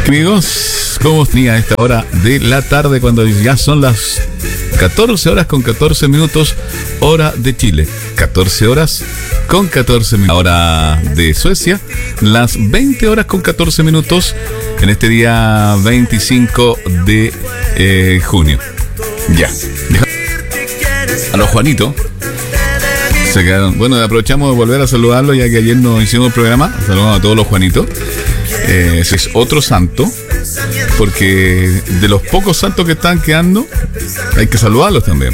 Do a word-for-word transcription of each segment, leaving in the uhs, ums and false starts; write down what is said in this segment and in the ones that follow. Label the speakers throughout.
Speaker 1: Amigos, ¿cómo tenía a esta hora de la tarde cuando ya son las catorce horas con catorce minutos, hora de Chile? catorce horas con catorce minutos, hora de Suecia, las veinte horas con catorce minutos en este día veinticinco de eh, junio. Ya. A los Juanitos. Se quedaron. Bueno, aprovechamos de volver a saludarlo ya que ayer nos hicimos el programa. Saludamos a todos los Juanitos. Eh, ese es otro santo, porque de los pocos santos que están quedando hay que saludarlos también.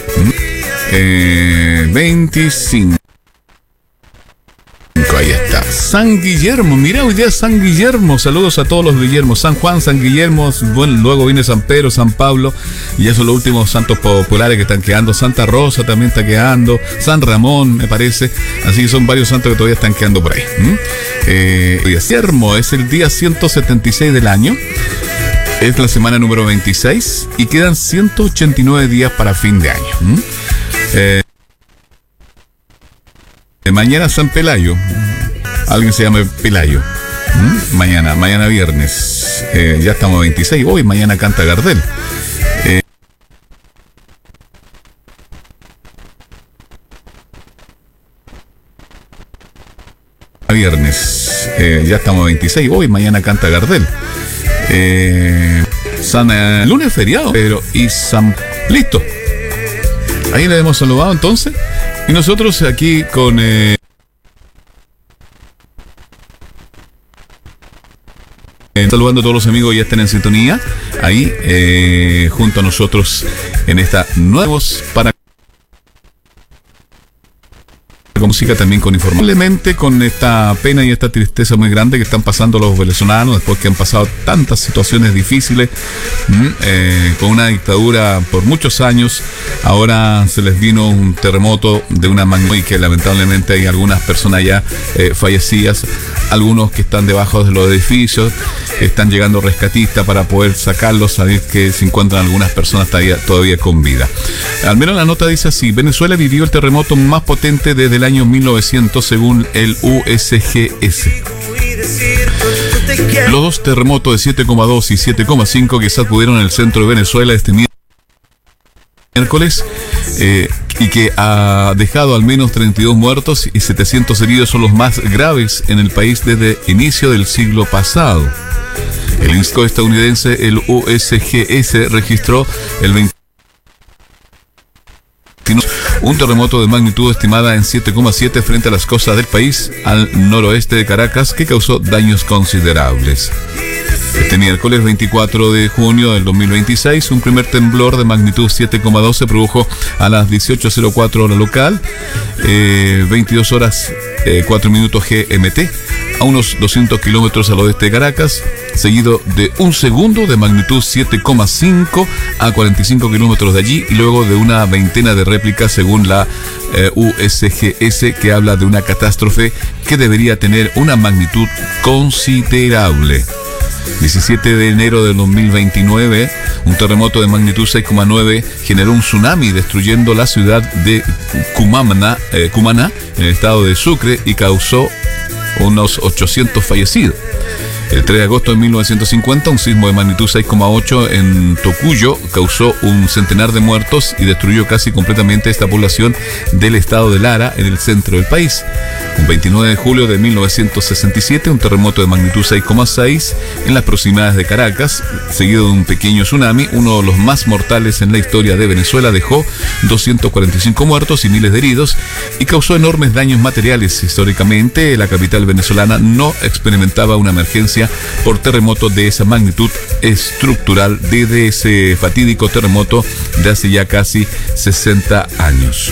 Speaker 1: eh, veinticinco, ahí está San Guillermo. Mira, hoy día es San Guillermo. Saludos a todos los Guillermos. San Juan, San Guillermo, bueno, luego viene San Pedro, San Pablo, y esos son los últimos santos populares que están quedando. Santa Rosa también está quedando, San Ramón me parece. Así que son varios santos que todavía están quedando por ahí. ¿Mm? Eh, Guillermo es el día ciento setenta y seis del año. Es la semana número veintiséis y quedan ciento ochenta y nueve días para fin de año. ¿Mm? Eh, mañana San Pelayo. Alguien se llama Pelayo. ¿Mm? Mañana, mañana viernes. Eh, ya estamos a veintiséis. Hoy, mañana canta Gardel. Eh, viernes. Eh, ya estamos a veintiséis. Hoy, mañana canta Gardel. Eh, San eh, lunes feriado, pero y San listo. Ahí le hemos saludado entonces. Y nosotros aquí con eh, saludando a todos los amigos que ya están en sintonía ahí eh, junto a nosotros en esta nuevos para con música, también con información. Probablemente con esta pena y esta tristeza muy grande que están pasando los venezolanos después que han pasado tantas situaciones difíciles, eh, con una dictadura por muchos años. Ahora se les vino un terremoto de una magnitud y que lamentablemente hay algunas personas ya eh, fallecidas, algunos que están debajo de los edificios, están llegando rescatistas para poder sacarlos, saber que se encuentran algunas personas todavía, todavía con vida. Al menos la nota dice así: Venezuela vivió el terremoto más potente desde el año mil novecientos según el U S G S. Los dos terremotos de siete coma dos y siete coma cinco que sacudieron el centro de Venezuela este miércoles eh, y que ha dejado al menos treinta y dos muertos y setecientos heridos son los más graves en el país desde inicio del siglo pasado. El instituto estadounidense, el U S G S, registró el veinte un terremoto de magnitud estimada en siete coma siete frente a las costas del país al noroeste de Caracas, que causó daños considerables. Este miércoles veinticuatro de junio del dos mil veintiséis, un primer temblor de magnitud siete coma dos se produjo a las dieciocho cero cuatro hora local, eh, veintidós horas eh, cuatro minutos G M T, a unos doscientos kilómetros al oeste de Caracas, seguido de un segundo de magnitud siete coma cinco a cuarenta y cinco kilómetros de allí, y luego de una veintena de réplicas según la eh, U S G S, que habla de una catástrofe que debería tener una magnitud considerable. diecisiete de enero de dos mil veintinueve, un terremoto de magnitud seis coma nueve generó un tsunami destruyendo la ciudad de Cumaná, eh, Cumaná en el estado de Sucre, y causó unos ochocientos fallecidos. El tres de agosto de mil novecientos cincuenta, un sismo de magnitud seis coma ocho en Tocuyo causó un centenar de muertos y destruyó casi completamente esta población del estado de Lara, en el centro del país. Un veintinueve de julio de mil novecientos sesenta y siete, un terremoto de magnitud seis coma seis en las proximidades de Caracas, seguido de un pequeño tsunami, uno de los más mortales en la historia de Venezuela, dejó doscientos cuarenta y cinco muertos y miles de heridos y causó enormes daños materiales. Históricamente, la capital venezolana no experimentaba una emergencia por terremoto de esa magnitud estructural desde ese fatídico terremoto de hace ya casi sesenta años.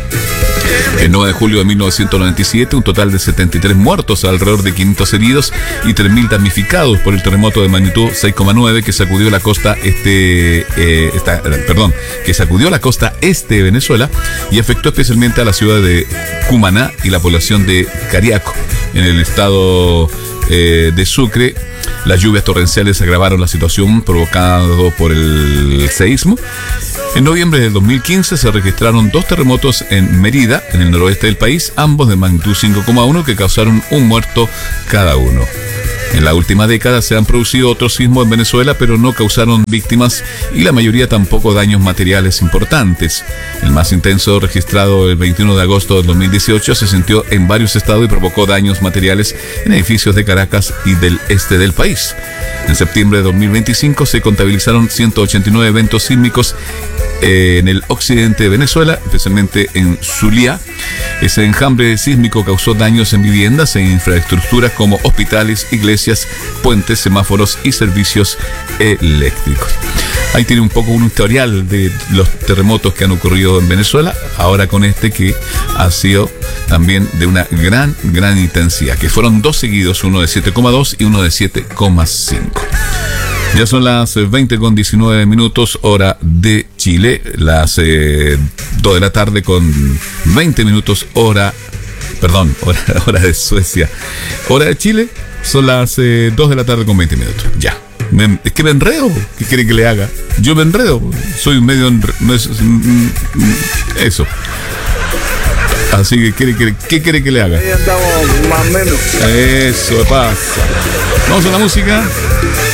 Speaker 1: El nueve de julio de mil novecientos noventa y siete, un total de setenta y tres muertos, alrededor de quinientos heridos y tres mil damnificados por el terremoto de magnitud seis coma nueve que sacudió la costa este, eh, esta, perdón, que sacudió la costa este de Venezuela y afectó especialmente a la ciudad de Cumaná y la población de Cariaco, en el estado eh, de Sucre. Las lluvias torrenciales agravaron la situación provocada por el seísmo. En noviembre del dos mil quince se registraron dos terremotos en Mérida, en el noroeste del país, ambos de magnitud cinco coma uno, que causaron un muerto cada uno. En la última década se han producido otros sismos en Venezuela, pero no causaron víctimas y la mayoría tampoco daños materiales importantes. El más intenso, registrado el veintiuno de agosto del dos mil dieciocho, se sintió en varios estados y provocó daños materiales en edificios de Caracas y del este del país. En septiembre de dos mil veinticinco se contabilizaron ciento ochenta y nueve eventos sísmicos eh, en el occidente de Venezuela, especialmente en Zulia. Ese enjambre sísmico causó daños en viviendas e infraestructuras como hospitales, iglesias, puentes, semáforos y servicios eléctricos. Ahí tiene un poco un historial de los terremotos que han ocurrido en Venezuela, ahora con este que ha sido también de una gran, gran intensidad, que fueron dos seguidos, uno de siete coma dos y uno de siete coma cinco. Ya son las veinte con diecinueve minutos, hora de Chile, las eh, dos de la tarde con veinte minutos, hora, perdón, hora, hora de Suecia. Hora de Chile, son las eh, dos de la tarde con veinte minutos, ya. Me, es que me enredo. ¿Qué quiere que le haga? Yo me enredo. Soy medio enre, no es, mm, eso. Así que, ¿quiere, quiere, ¿qué quiere que le haga?
Speaker 2: Ahí andamos más o menos.
Speaker 1: Eso pasa. Vamos a la música.